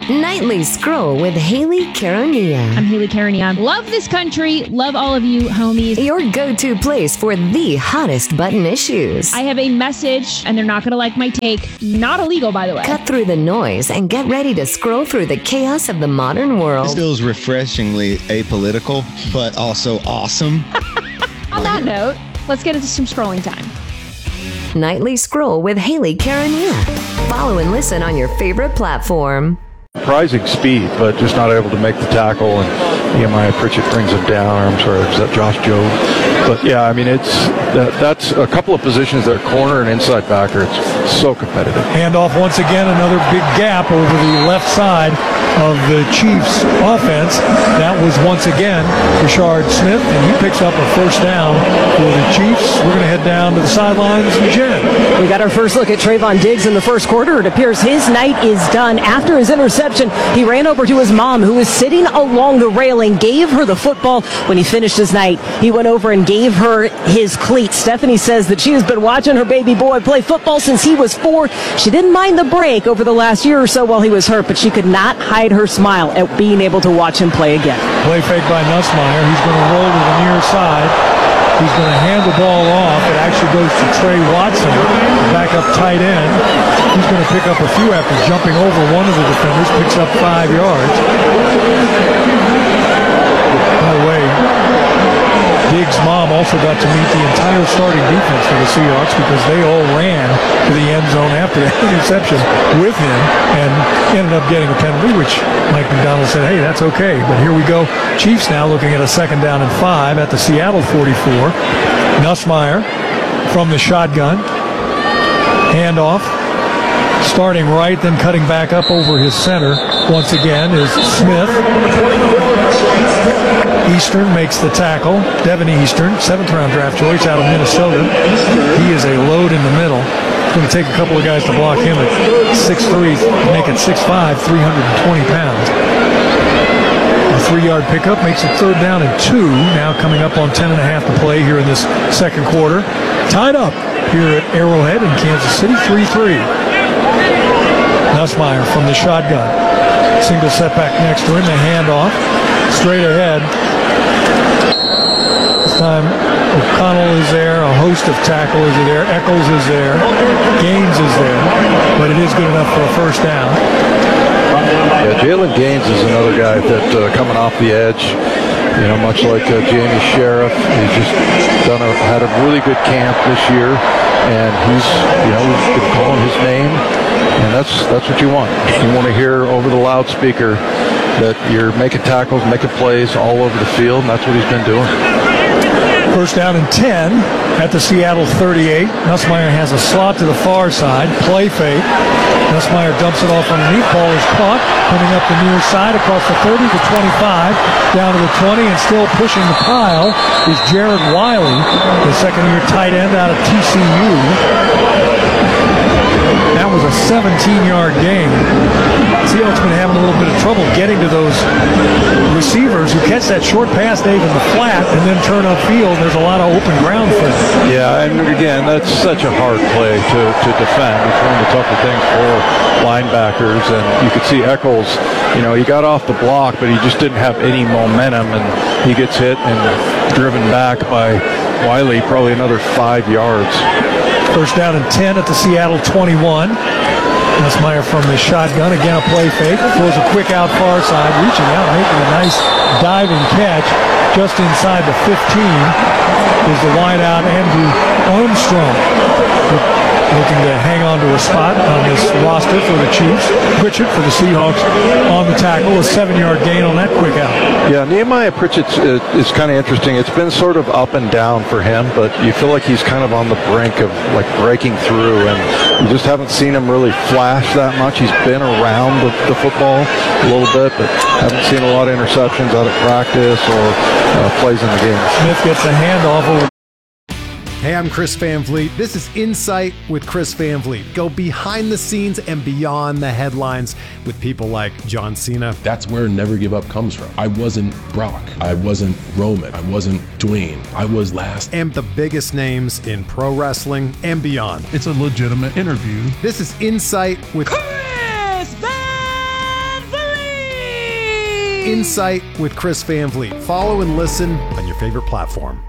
Nightly Scroll with Haley Caronia. I'm Haley Caronia. Love this country. Love all of you homies. Your go-to place for the hottest button issues. I have a message, and they're not going to like my take. Not illegal, by the way. Cut through the noise and get ready to scroll through the chaos of the modern world. This feels refreshingly apolitical, but also awesome. On that note, let's get into some scrolling time. Nightly Scroll with Haley Caronia. Follow and listen on your favorite platform. Surprising speed, but just not able to make the tackle, and Nehemiah Pritchett brings him down. Or I'm sorry, is that Josh Jobe? But yeah, I mean, that's a couple of positions there, corner and inside backer. It's so competitive. Handoff once again, another big gap over the left side of the Chiefs offense. That was once again Rashard Smith, and he picks up a first down for the Chiefs. We're going to head down to the sidelines. Jen. We got our first look at Trayvon Diggs in the first quarter. It appears his night is done. After his interception, he ran over to his mom, who was sitting along the railing, gave her the football. When he finished his night, he went over and gave her his cleats. Stephanie says that she has been watching her baby boy play football since he was 4. She didn't mind the break over the last year or so while he was hurt, but she could not hide her smile at being able to watch him play again. Play fake by Nussmeier. He's going to roll to the near side. He's going to hand the ball off. It actually goes to Trey Watson, back up tight end. He's going to pick up a few after jumping over one of the defenders, picks up 5 yards. By the way, Diggs' mom also got to meet the entire starting defense for the Seahawks because they all ran to the end zone after that interception with him and ended up getting a penalty, which Mike McDonald said, hey, that's okay. But here we go. Chiefs now looking at a 2nd down and 5 at the Seattle 44. Nussmeier from the shotgun. Handoff. Starting right, then cutting back up over his center once again is Smith. Eastern makes the tackle. Devin Eastern, 7th-round draft choice out of Minnesota. He is a load in the middle. It's going to take a couple of guys to block him at 6'3", make it 6'5", 320 pounds. A 3-yard pickup makes it 3rd down and 2. Now coming up on 10.5 to play here in this second quarter. Tied up here at Arrowhead in Kansas City, 3-3. Nussmeier from the shotgun. Single setback next to him. The handoff. Straight ahead. This time O'Connell is there. A host of tacklers are there. Eccles is there. Gaines is there. But it is good enough for a first down. Yeah, Jalen Gaines is another guy that coming off the edge, you know, much like Jamie Sheriff. He's just had a really good camp this year, and he's, you know, we've been calling his name, and that's what you want. You want to hear over the loudspeaker that you're making tackles, making plays all over the field, and that's what he's been doing. First down and 10 at the Seattle 38. Nussmeier has a slot to the far side. Play fake. Nussmeier dumps it off underneath. Ball is caught. Coming up the near side across the 30 to 25. Down to the 20 and still pushing the pile is Jared Wiley, the second-year tight end out of TCU. That was a 17-yard gain. Seahawks been having a little bit of trouble getting to those receivers who catch that short pass, Dave, in the flat and then turn upfield. There's a lot of open ground for them. Yeah, and again, that's such a hard play to defend. It's one of the tougher things for linebackers. And you could see Eccles, you know, he got off the block, but he just didn't have any momentum, and he gets hit and driven back by Wiley, probably another 5 yards. First down and 10 at the Seattle 21. Nussmeier from the shotgun. Again, a play fake. Throws a quick out far side. Reaching out, making a nice diving catch. Just inside the 15 is the wideout Andrew Armstrong. Looking to hang on to a spot on this roster for the Chiefs. Pritchett for the Seahawks on the tackle. A 7-yard gain on that quick out. Yeah, Nehemiah Pritchett is kind of interesting. It's been sort of up and down for him, but you feel like he's kind of on the brink of like breaking through, and you just haven't seen him really flash that much. He's been around the football a little bit, but haven't seen a lot of interceptions out of practice or plays in the game. Smith gets a handoff over. Hey, I'm Chris Van Vliet. This is Insight with Chris Van Vliet. Go behind the scenes and beyond the headlines with people like John Cena. That's where Never Give Up comes from. I wasn't Brock. I wasn't Roman. I wasn't Dwayne. I was last. And the biggest names in pro wrestling and beyond. It's a legitimate interview. This is Insight with Chris Van Vliet. Insight with Chris Van Vliet. Follow and listen on your favorite platform.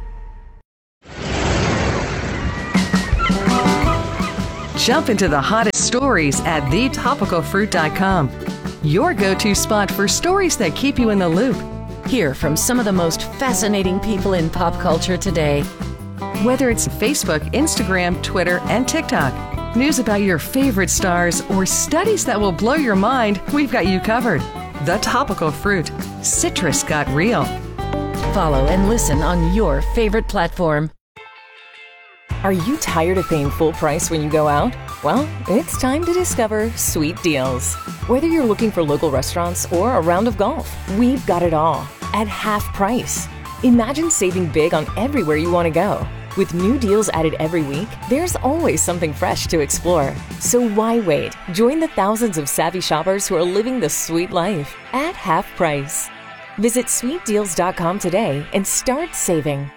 Jump into the hottest stories at thetopicalfruit.com. Your go-to spot for stories that keep you in the loop. Hear from some of the most fascinating people in pop culture today. Whether it's Facebook, Instagram, Twitter, and TikTok, news about your favorite stars, or studies that will blow your mind, we've got you covered. The Topical Fruit. Citrus got real. Follow and listen on your favorite platform. Are you tired of paying full price when you go out? Well, it's time to discover Sweet Deals. Whether you're looking for local restaurants or a round of golf, we've got it all at half price. Imagine saving big on everywhere you want to go. With new deals added every week, there's always something fresh to explore. So why wait? Join the thousands of savvy shoppers who are living the sweet life at half price. Visit sweetdeals.com today and start saving.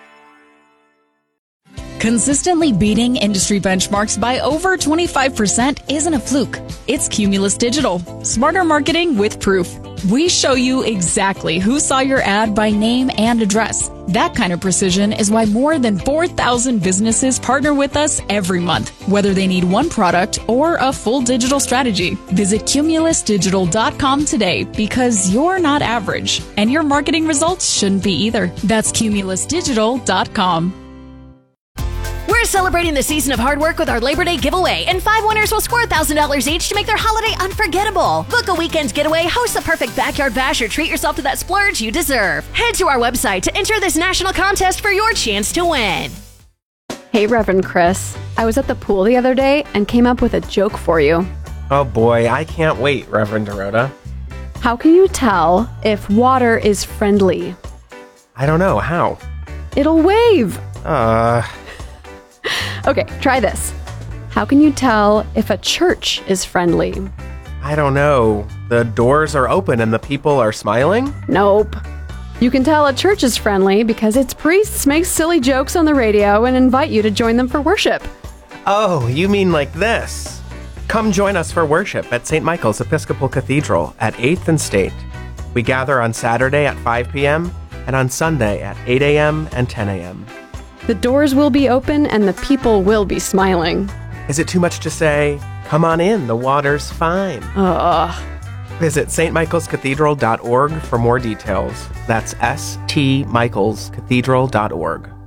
Consistently beating industry benchmarks by over 25% isn't a fluke. It's Cumulus Digital. Smarter marketing with proof. We show you exactly who saw your ad by name and address. That kind of precision is why more than 4,000 businesses partner with us every month, whether they need one product or a full digital strategy. Visit cumulusdigital.com today because you're not average, and your marketing results shouldn't be either. That's cumulusdigital.com. We're celebrating the season of hard work with our Labor Day giveaway, and 5 winners will score $1,000 each to make their holiday unforgettable. Book a weekend getaway, host the perfect backyard bash, or treat yourself to that splurge you deserve. Head to our website to enter this national contest for your chance to win. Hey, Reverend Chris. I was at the pool the other day and came up with a joke for you. Oh boy, I can't wait, Reverend Dorota. How can you tell if water is friendly? I don't know, how? It'll wave. Okay, try this. How can you tell if a church is friendly? I don't know. The doors are open and the people are smiling? Nope. You can tell a church is friendly because its priests make silly jokes on the radio and invite you to join them for worship. Oh, you mean like this. Come join us for worship at St. Michael's Episcopal Cathedral at 8th and State. We gather on Saturday at 5 p.m. and on Sunday at 8 a.m. and 10 a.m. The doors will be open and the people will be smiling. Is it too much to say, come on in, the water's fine? Visit stmichaelscathedral.org for more details. That's stmichaelscathedral.org.